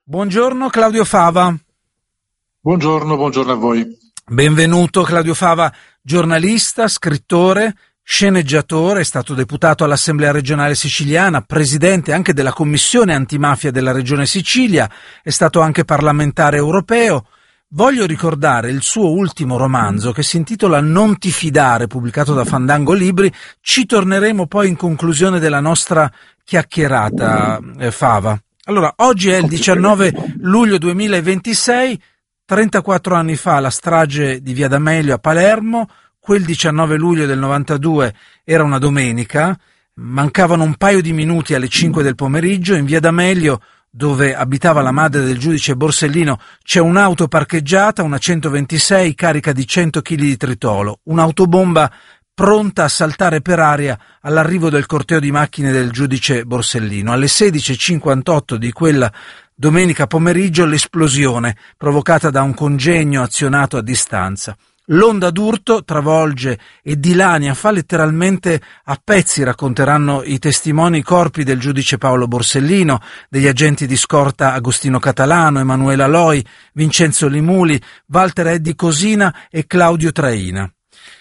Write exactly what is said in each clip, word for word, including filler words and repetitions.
Buongiorno Claudio Fava. Buongiorno, buongiorno a voi. Benvenuto Claudio Fava, giornalista, scrittore, sceneggiatore, è stato deputato all'Assemblea regionale siciliana, presidente anche della Commissione antimafia della Regione Sicilia, è stato anche parlamentare europeo. Voglio ricordare il suo ultimo romanzo che si intitola Non ti fidare, pubblicato da Fandango Libri. Ci torneremo poi in conclusione della nostra chiacchierata, eh, Fava. Allora, oggi è il diciannove luglio duemilaventisei, trentaquattro anni fa la strage di Via D'Amelio a Palermo. Quel diciannove luglio del novantadue era una domenica, mancavano un paio di minuti alle cinque del pomeriggio. In Via D'Amelio, dove abitava la madre del giudice Borsellino, c'è un'auto parcheggiata, una centoventisei carica di cento chili di tritolo, un'autobomba pronta a saltare per aria all'arrivo del corteo di macchine del giudice Borsellino. Alle sedici e cinquantotto di quella domenica pomeriggio l'esplosione, provocata da un congegno azionato a distanza. L'onda d'urto travolge e dilania, fa letteralmente a pezzi, racconteranno i testimoni, i corpi del giudice Paolo Borsellino, degli agenti di scorta Agostino Catalano, Emanuela Loi, Vincenzo Limuli, Walter Eddi Cosina e Claudio Traina.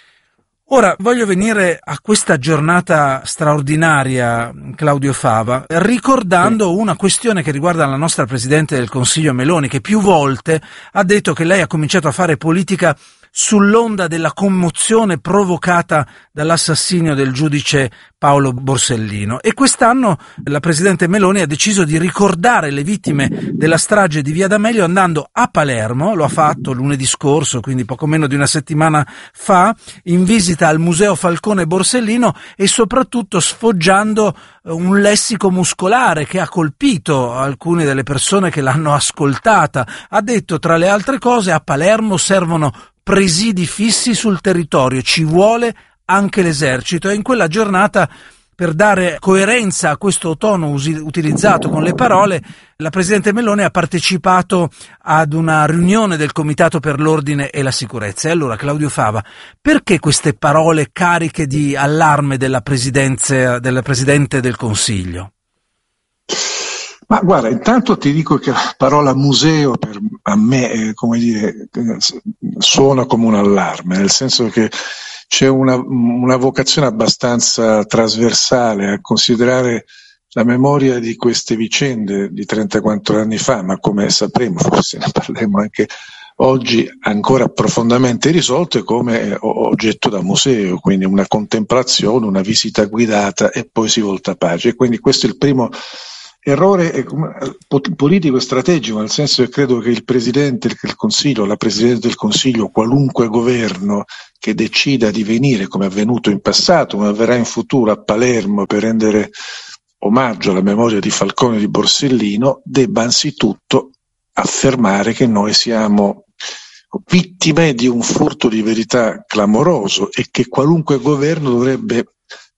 Ora voglio venire a questa giornata straordinaria, Claudio Fava, ricordando una questione che riguarda la nostra Presidente del Consiglio Meloni, che più volte ha detto che lei ha cominciato a fare politica sull'onda della commozione provocata dall'assassinio del giudice Paolo Borsellino, e quest'anno la Presidente Meloni ha deciso di ricordare le vittime della strage di Via D'Amelio andando a Palermo. Lo ha fatto lunedì scorso, quindi poco meno di una settimana fa, in visita al Museo Falcone Borsellino e soprattutto sfoggiando un lessico muscolare che ha colpito alcune delle persone che l'hanno ascoltata. Ha detto, tra le altre cose, a Palermo servono presidi fissi sul territorio, ci vuole anche l'esercito. E in quella giornata, per dare coerenza a questo tono usi- utilizzato con le parole, la Presidente Meloni ha partecipato ad una riunione del Comitato per l'Ordine e la Sicurezza. E allora, Claudio Fava, perché queste parole cariche di allarme della Presidenza, della Presidente del Consiglio? Ma guarda, intanto ti dico che la parola museo per a me, eh, come dire, suona come un allarme, nel senso che c'è una, una vocazione abbastanza trasversale a considerare la memoria di queste vicende di trentaquattro anni fa, ma come sapremo, forse ne parleremo anche oggi, ancora profondamente risolte, come oggetto da museo, quindi una contemplazione, una visita guidata e poi si volta pace. E quindi questo è il primo errore politico e strategico, nel senso che credo che il Presidente del Consiglio, la Presidente del Consiglio, qualunque governo che decida di venire, come è avvenuto in passato, come avverrà in futuro, a Palermo per rendere omaggio alla memoria di Falcone e di Borsellino, debba anzitutto affermare che noi siamo vittime di un furto di verità clamoroso e che qualunque governo dovrebbe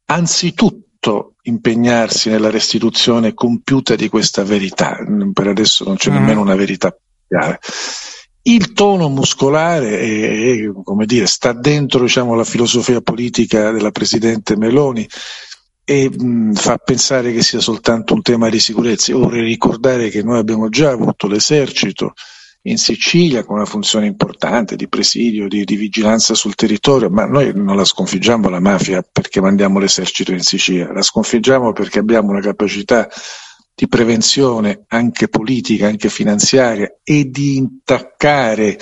anzitutto impegnarsi nella restituzione compiuta di questa verità. Per adesso non c'è mm. nemmeno una verità chiara. Il tono muscolare è, è, come dire, sta dentro, diciamo, la filosofia politica della Presidente Meloni e mh, fa pensare che sia soltanto un tema di sicurezza. Io vorrei ricordare che noi abbiamo già avuto l'esercito in Sicilia con una funzione importante di presidio, di, di vigilanza sul territorio, ma noi non la sconfiggiamo la mafia perché mandiamo l'esercito in Sicilia, la sconfiggiamo perché abbiamo una capacità di prevenzione anche politica, anche finanziaria, e di intaccare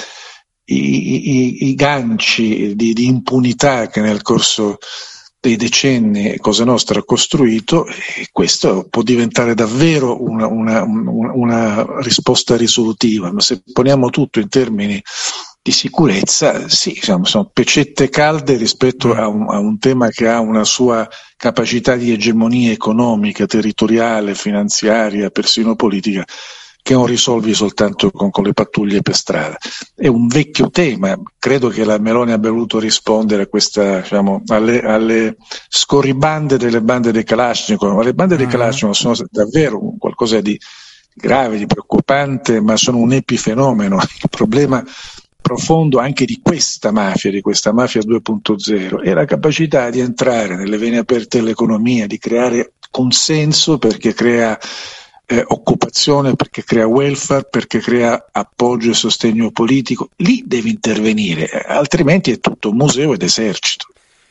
i, i, i ganci di, di impunità che nel corso dei decenni Cosa Nostra ha costruito, e questo può diventare davvero una, una, una, una risposta risolutiva. Ma se poniamo tutto in termini di sicurezza, sì, diciamo, sono pecette calde rispetto a un, a un tema che ha una sua capacità di egemonia economica, territoriale, finanziaria, persino politica, che non risolvi soltanto con, con le pattuglie per strada. È un vecchio tema, credo che la Meloni abbia voluto rispondere a questa, diciamo, alle, alle scorribande delle bande dei Kalashnikov, ma le bande dei Kalashnikov sono davvero qualcosa di grave, di preoccupante, ma sono un epifenomeno. Il problema profondo anche di questa mafia, di questa mafia due punto zero, è la capacità di entrare nelle vene aperte dell'economia, di creare consenso, perché crea eh, occupazione, perché crea welfare, perché crea appoggio e sostegno politico. Lì deve intervenire, eh, altrimenti è tutto museo ed esercito.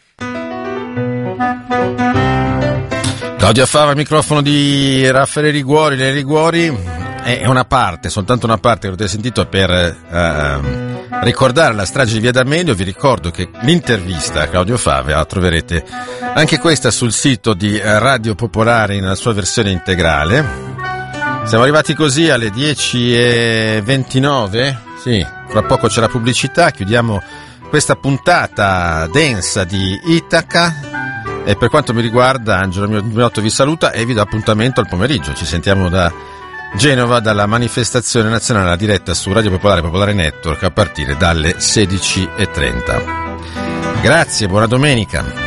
Claudia Fava, il microfono di Raffaele Liguori. Le Liguori è una parte, soltanto una parte che avete sentito per eh, ricordare la strage di Via D'Amelio. Vi ricordo che l'intervista a Claudio Fava la troverete anche questa sul sito di Radio Popolare nella sua versione integrale. Siamo arrivati così alle dieci e ventinove, sì, fra poco c'è la pubblicità, chiudiamo questa puntata densa di Itaca. E per quanto mi riguarda, Angelo Minotto vi saluta e vi do appuntamento al pomeriggio. Ci sentiamo da Genova, dalla manifestazione nazionale, diretta su Radio Popolare Popolare Network a partire dalle sedici e trenta. Grazie, buona domenica.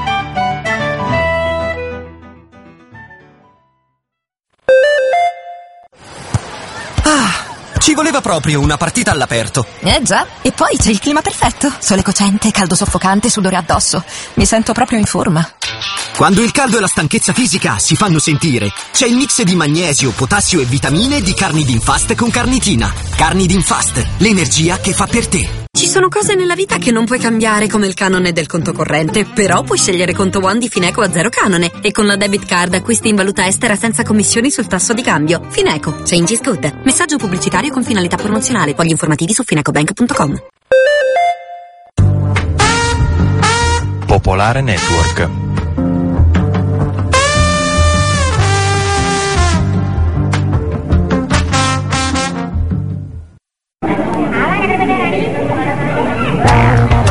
Ci voleva proprio una partita all'aperto. Eh già, e poi c'è il clima perfetto. Sole cocente, caldo soffocante, sudore addosso. Mi sento proprio in forma. Quando il caldo e la stanchezza fisica si fanno sentire, c'è il mix di magnesio, potassio e vitamine di Carnidinfast con carnitina. Carnidinfast, l'energia che fa per te. Ci sono cose nella vita che non puoi cambiare, come il canone del conto corrente, però puoi scegliere Conto One di Fineco a zero canone e con la debit card acquisti in valuta estera senza commissioni sul tasso di cambio. Fineco, change is good. Messaggio pubblicitario con finalità promozionale. Quali informativi su finecobank punto com. Popolare Network.